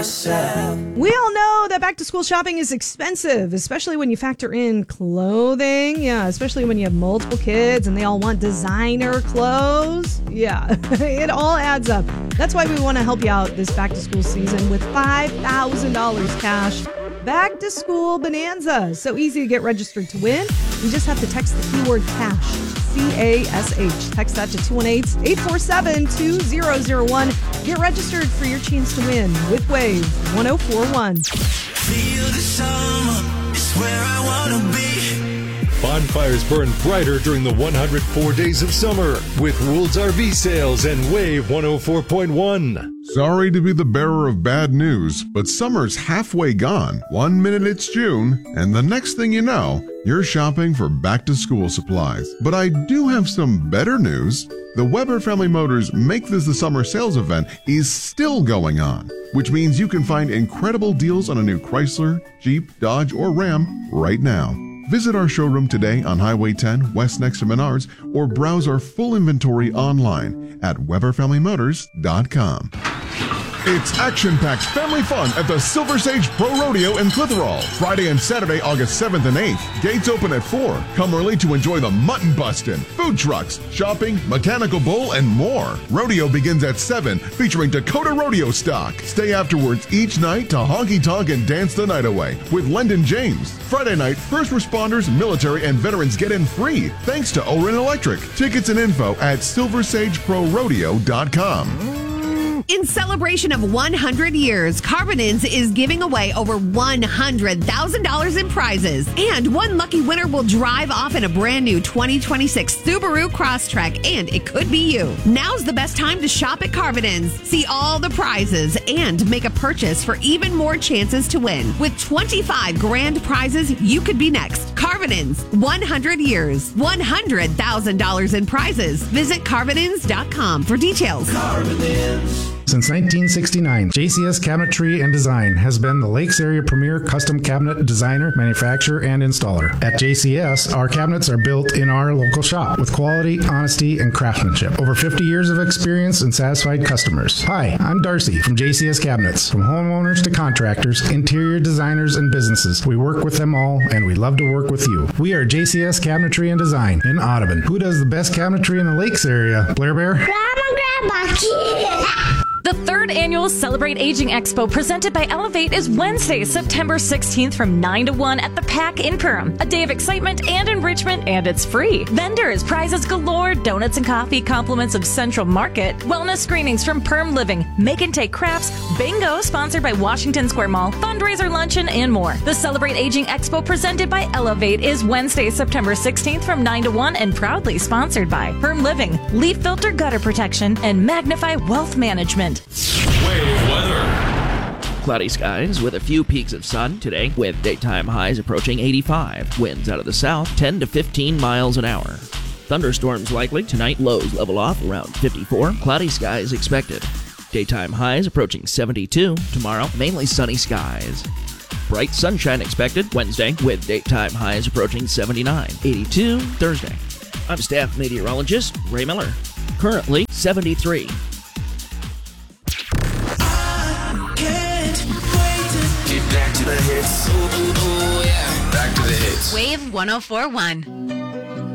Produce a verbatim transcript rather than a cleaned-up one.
We all know that back to school shopping is expensive, especially when you factor in clothing. Yeah, especially when you have multiple kids and they all want designer clothes. Yeah, it all adds up. That's why we want to help you out this back to school season with five thousand dollars cash. Back to school bonanza. So easy to get registered to win. You just have to text the keyword cash. C A S H. Text that to two one eight, eight four seven, two zero zero one. Get registered for your chance to win with Wave one oh four point one. Feel the summer, it's where I want to be. Bonfires burn brighter during the one hundred four days of summer with Woold's R V sales and Wave one oh four point one. Sorry to be the bearer of bad news, but summer's halfway gone. One minute it's June, and the next thing you know, you're shopping for back-to-school supplies. But I do have some better news. The Weber Family Motors Make This the Summer sales event is still going on, which means you can find incredible deals on a new Chrysler, Jeep, Dodge, or Ram right now. Visit our showroom today on Highway ten, west next to Menards, or browse our full inventory online at Weber Family Motors dot com. It's action-packed family fun at the Silver Sage Pro Rodeo in Clitheroe. Friday and Saturday, August seventh and eighth. Gates open at four. Come early to enjoy the mutton bustin', food trucks, shopping, mechanical bull, and more. Rodeo begins at seven, featuring Dakota Rodeo stock. Stay afterwards each night to honky-tonk and dance the night away with Lyndon James. Friday night, first responders, military, and veterans get in free thanks to Orin Electric. Tickets and info at silver sage pro rodeo dot com. In celebration of one hundred years, Carbonins is giving away over one hundred thousand dollars in prizes. And one lucky winner will drive off in a brand new twenty twenty-six Subaru Crosstrek, and it could be you. Now's the best time to shop at Carbonins. See all the prizes and make a purchase for even more chances to win. With twenty-five grand prizes, you could be next. Carbonins, one hundred years, one hundred thousand dollars in prizes. Visit carbonins dot com for details. Carbonins. Since nineteen sixty-nine, J C S Cabinetry and Design has been the Lakes area premier custom cabinet designer, manufacturer, and installer. At J C S, our cabinets are built in our local shop with quality, honesty, and craftsmanship. Over fifty years of experience and satisfied customers. Hi, I'm Darcy from J C S Cabinets. From homeowners to contractors, interior designers, and businesses, we work with them all, and we love to work with you. We are J C S Cabinetry and Design in Audubon. Who does the best cabinetry in the Lakes area? Blair Bear? Grandma, Grandma, kid. The third annual Celebrate Aging Expo presented by Elevate is Wednesday, September sixteenth from nine to one at the Pack in Perham. A day of excitement and enrichment, and it's free. Vendors, prizes galore, donuts and coffee, compliments of Central Market, wellness screenings from Perm Living, Make and Take Crafts, bingo sponsored by Washington Square Mall, fundraiser luncheon, and more. The Celebrate Aging Expo presented by Elevate is Wednesday, September sixteenth from nine to one and proudly sponsored by Perm Living, Leaf Filter Gutter Protection, and Magnify Wealth Management. Wave weather. Cloudy skies with a few peaks of sun today, with daytime highs approaching eighty-five. Winds out of the south, ten to fifteen miles an hour. Thunderstorms likely tonight. Lows level off around fifty-four. Cloudy skies expected. Daytime highs approaching seventy-two. Tomorrow, mainly sunny skies. Bright sunshine expected Wednesday, with daytime highs approaching seventy-nine. eighty-two Thursday. I'm staff meteorologist Ray Miller. Currently seventy-three. Back to the hits. Ooh, ooh, ooh, yeah. Back to the hits. Wave one oh four point one.